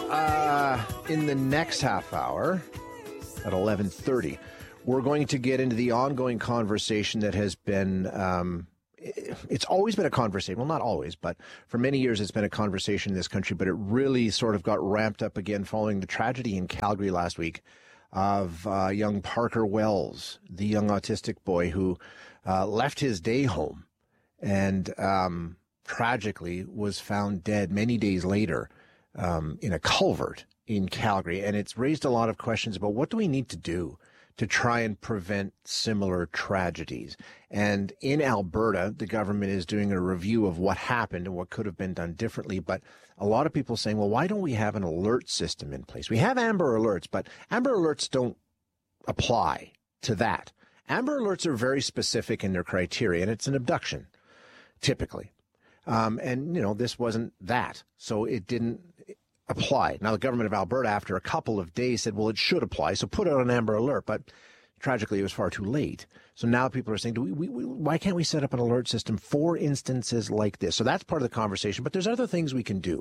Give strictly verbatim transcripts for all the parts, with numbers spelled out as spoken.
uh, in the next half hour at eleven thirty, we're going to get into the ongoing conversation that has been, um, it's always been a conversation. Well, not always, but for many years it's been a conversation in this country, but it really sort of got ramped up again following the tragedy in Calgary last week of uh, young Parker Wells, the young autistic boy who uh, left his day home and um, tragically was found dead many days later um, in a culvert in Calgary. And it's raised a lot of questions about what do we need to do to try and prevent similar tragedies. And in Alberta, the government is doing a review of what happened and what could have been done differently. But a lot of people saying, well, why don't we have an alert system in place? We have Amber Alerts, but Amber Alerts don't apply to that. Amber Alerts are very specific in their criteria, and it's an abduction, typically. Um, and, you know, this wasn't that, so it didn't apply. Now, the government of Alberta, after a couple of days, said, well, it should apply, so put it on Amber Alert. But tragically, it was far too late. So now people are saying, do we, we, we, why can't we set up an alert system for instances like this? So that's part of the conversation, but there's other things we can do.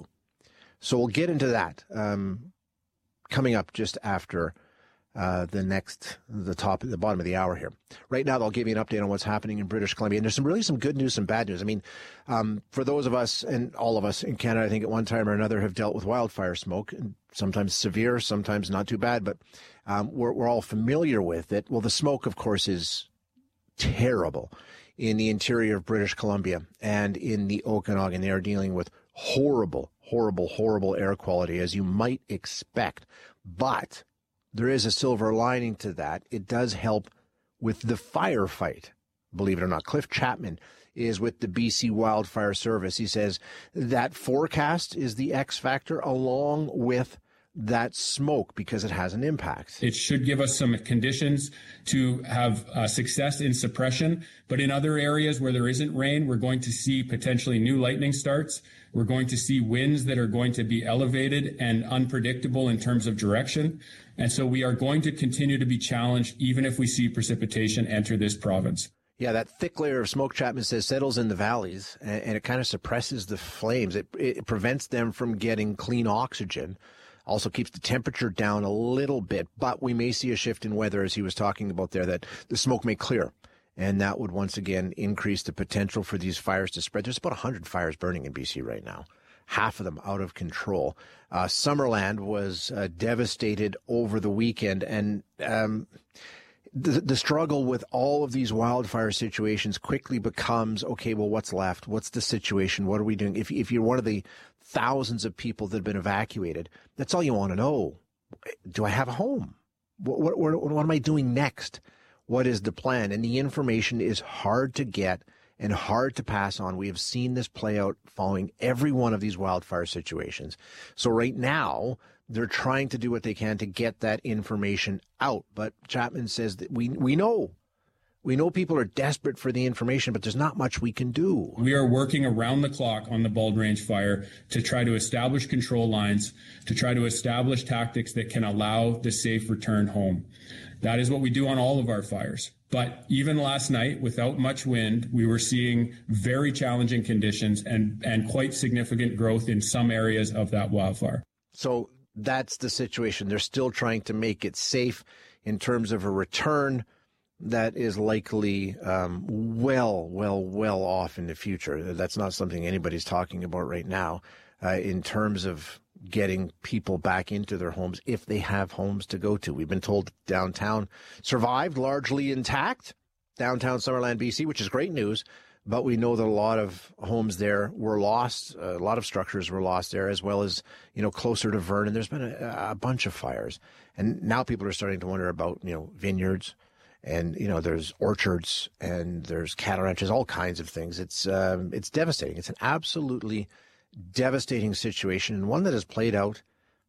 So we'll get into that um, coming up just after uh, the next, the top, the bottom of the hour here. Right now, I'll give you an update on what's happening in British Columbia. And there's some really some good news, some bad news. I mean, um, for those of us, and all of us in Canada, I think at one time or another have dealt with wildfire smoke, sometimes severe, sometimes not too bad, but um, we're, we're all familiar with it. Well, the smoke, of course, is terrible in the interior of British Columbia and in the Okanagan. They are dealing with horrible, horrible, horrible air quality, as you might expect. But there is a silver lining to that. It does help with the firefight, believe it or not. Cliff Chapman is with the B C Wildfire Service. He says that forecast is the X factor along with that smoke because it has an impact. It should give us some conditions to have uh, success in suppression. But in other areas where there isn't rain, we're going to see potentially new lightning starts. We're going to see winds that are going to be elevated and unpredictable in terms of direction. And so we are going to continue to be challenged even if we see precipitation enter this province. Yeah, that thick layer of smoke, Chapman says, settles in the valleys, and, and it kind of suppresses the flames. It, it prevents them from getting clean oxygen. Also keeps the temperature down a little bit, but we may see a shift in weather, as he was talking about there, that the smoke may clear. And that would once again increase the potential for these fires to spread. There's about one hundred fires burning in B C right now, half of them out of control. Uh, Summerland was uh, devastated over the weekend, and um, the, the struggle with all of these wildfire situations quickly becomes, okay, well, what's left? What's the situation? What are we doing? If, if you're one of the thousands of people that have been evacuated, that's all you want to know. Do I have a home? What, what, what, what am I doing next? What is the plan? And the information is hard to get and hard to pass on. We have seen this play out following every one of these wildfire situations. So right now, they're trying to do what they can to get that information out. But Chapman says that we we know. We know people are desperate for the information, but there's not much we can do. We are working around the clock on the Bald Range fire to try to establish control lines, to try to establish tactics that can allow the safe return home. That is what we do on all of our fires. But even last night, without much wind, we were seeing very challenging conditions and, and quite significant growth in some areas of that wildfire. So that's the situation. They're still trying to make it safe in terms of a return that is likely um, well, well, well off in the future. That's not something anybody's talking about right now uh, in terms of getting people back into their homes if they have homes to go to. We've been told downtown survived largely intact, downtown Summerland, B C, which is great news. But we know that a lot of homes there were lost. A lot of structures were lost there, as well as, you know, closer to Vernon. There's been a, a bunch of fires. And now people are starting to wonder about, you know, vineyards. And, you know, there's orchards and there's cattle ranches, all kinds of things. It's um, it's devastating. It's an absolutely devastating situation, and one that has played out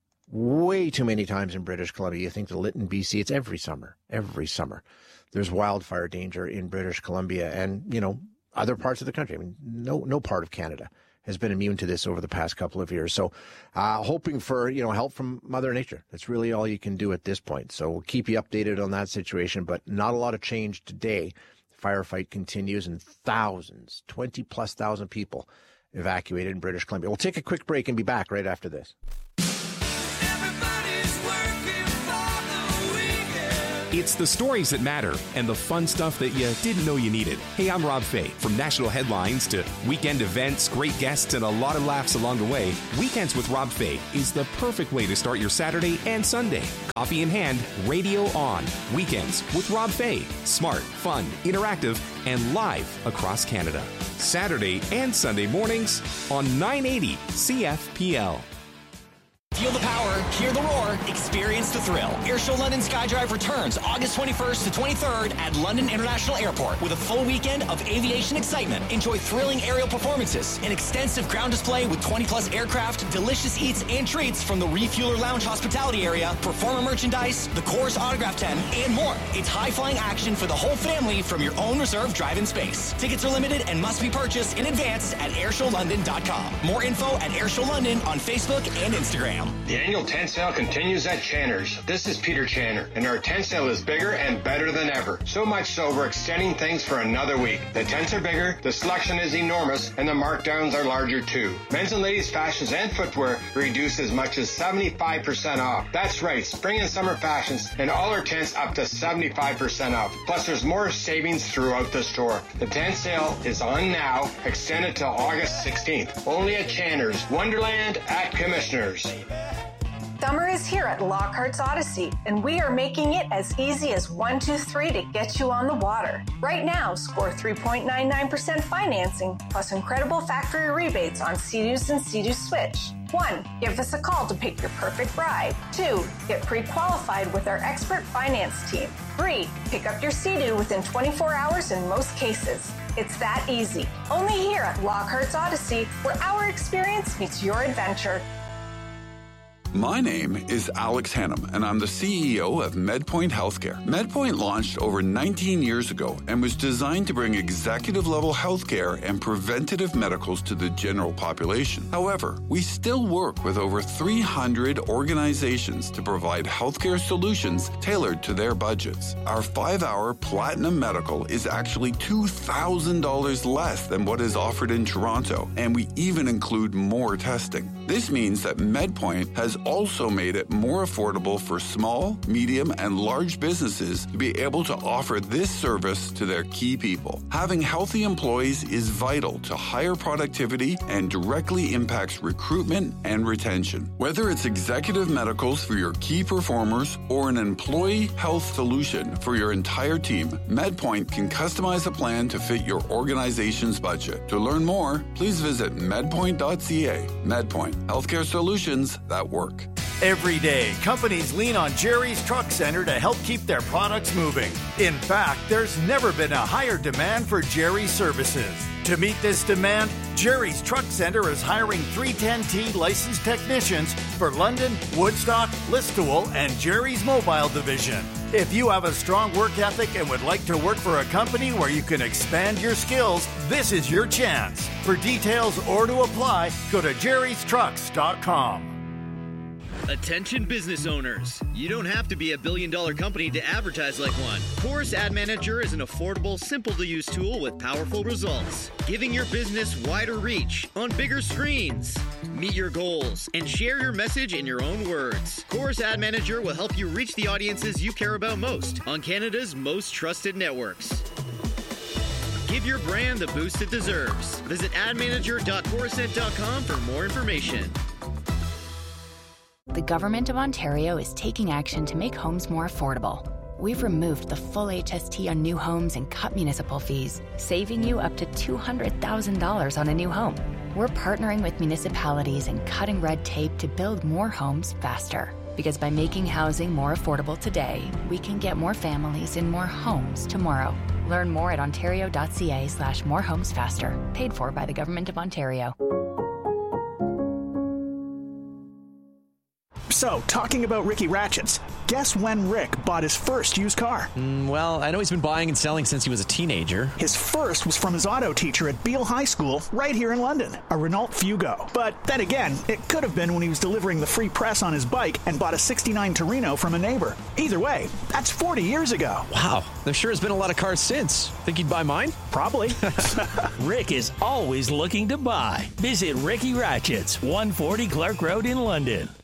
way too many times in British Columbia. You think the Lytton, B C, it's every summer, every summer. There's wildfire danger in British Columbia and, you know, other parts of the country. I mean, no no part of Canada has been immune to this over the past couple of years. So uh, hoping for, you know, help from Mother Nature. That's really all you can do at this point. So we'll keep you updated on that situation, but not a lot of change today. The firefight continues and thousands, twenty plus thousand people evacuated in British Columbia. We'll take a quick break and be back right after this. It's the stories that matter and the fun stuff that you didn't know you needed. Hey, I'm Rob Fay. From national headlines to weekend events, great guests, and a lot of laughs along the way, Weekends with Rob Fay is the perfect way to start your Saturday and Sunday. Coffee in hand, radio on. Weekends with Rob Fay. Smart, fun, interactive, and live across Canada. Saturday and Sunday mornings on nine eighty C F P L. Feel the power, hear the roar, experience the thrill. Airshow London Skydrive returns August twenty-first to twenty-third at London International Airport with a full weekend of aviation excitement. Enjoy thrilling aerial performances, an extensive ground display with twenty plus aircraft, delicious eats and treats from the Refueler Lounge hospitality area, performer merchandise, the Coors autograph tent, and more. It's high-flying action for the whole family from your own reserved drive-in space. Tickets are limited and must be purchased in advance at airshow london dot com. More info at Airshow London on Facebook and Instagram. The annual tent sale continues at Channer's. This is Peter Channer, and our tent sale is bigger and better than ever. So much so, we're extending things for another week. The tents are bigger, the selection is enormous, and the markdowns are larger too. Men's and ladies' fashions and footwear reduced as much as seventy-five percent off. That's right, spring and summer fashions, and all our tents up to seventy-five percent off. Plus, there's more savings throughout the store. The tent sale is on now, extended till August sixteenth. Only at Channer's, Wonderland at Commissioners. Summer is here at Lockhart's Odyssey, and we are making it as easy as one two three to get you on the water. Right now, score three point nine nine percent financing, plus incredible factory rebates on Sea-Doos and Sea-Doo Switch. One, give us a call to pick your perfect ride. Two, get pre-qualified with our expert finance team. Three, pick up your Sea-Doo within twenty-four hours in most cases. It's that easy. Only here at Lockhart's Odyssey, where our experience meets your adventure. My name is Alex Hannum, and I'm the C E O of MedPoint Healthcare. MedPoint launched over nineteen years ago and was designed to bring executive-level healthcare and preventative medicals to the general population. However, we still work with over three hundred organizations to provide healthcare solutions tailored to their budgets. Our five-hour Platinum Medical is actually two thousand dollars less than what is offered in Toronto, and we even include more testing. This means that MedPoint has also made it more affordable for small, medium, and large businesses to be able to offer this service to their key people. Having healthy employees is vital to higher productivity and directly impacts recruitment and retention. Whether it's executive medicals for your key performers or an employee health solution for your entire team, MedPoint can customize a plan to fit your organization's budget. To learn more, please visit medpoint dot c a. MedPoint, healthcare solutions that work. Every day, companies lean on Jerry's Truck Center to help keep their products moving. In fact, there's never been a higher demand for Jerry's services. To meet this demand, Jerry's Truck Center is hiring three ten T licensed technicians for London, Woodstock, Listowel, and Jerry's Mobile Division. If you have a strong work ethic and would like to work for a company where you can expand your skills, this is your chance. For details or to apply, go to jerrys trucks dot com. Attention business owners. You don't have to be a billion dollar company to advertise like one. Chorus Ad Manager is an affordable, simple to use tool with powerful results, giving your business wider reach on bigger screens. Meet your goals and share your message in your own words. Chorus Ad Manager will help you reach the audiences you care about most on Canada's most trusted networks. Give your brand the boost it deserves. Visit ad manager dot chorusnet dot com for more information. The Government of Ontario is taking action to make homes more affordable. We've removed the full H S T on new homes and cut municipal fees, saving you up to two hundred thousand dollars on a new home. We're partnering with municipalities and cutting red tape to build more homes faster. Because by making housing more affordable today, we can get more families in more homes tomorrow. Learn more at ontario dot c a slash more homes faster. Paid for by the Government of Ontario. So, talking about Ricky Ratchets, guess when Rick bought his first used car? Mm, well, I know he's been buying and selling since he was a teenager. His first was from his auto teacher at Beale High School, right here in London, a Renault Fugo. But then again, it could have been when he was delivering the free press on his bike and bought a sixty-nine Torino from a neighbor. Either way, that's forty years ago. Wow, there sure has been a lot of cars since. Think he'd buy mine? Probably. Rick is always looking to buy. Visit Ricky Ratchets, one forty Clark Road in London.